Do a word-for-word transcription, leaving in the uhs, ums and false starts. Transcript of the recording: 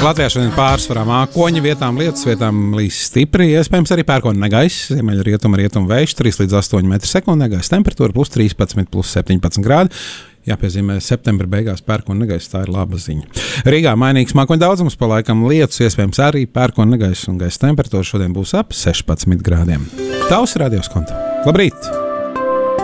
Latvijā šodien pārsvarā mākoņi, vietām lietus, vietām līs stipri, iespējams arī pērkona negaiss, ziemeļu rietuma rietuma vējš, trīs līdz astoņi metri sekundē, gaisa temperatūra plus trīspadsmit, plus septiņpadsmit grādi. Jāpiezīmē, septembra beigās pērkona negaiss, tā ir laba ziņa. Rīgā mainīgs mākoņu daudzums, pa laikam lietus, iespējams arī pērkona negaiss un gaisa temperatūra šodien būs ap sešpadsmit grādiem. Tavs radios konta. Labrīt!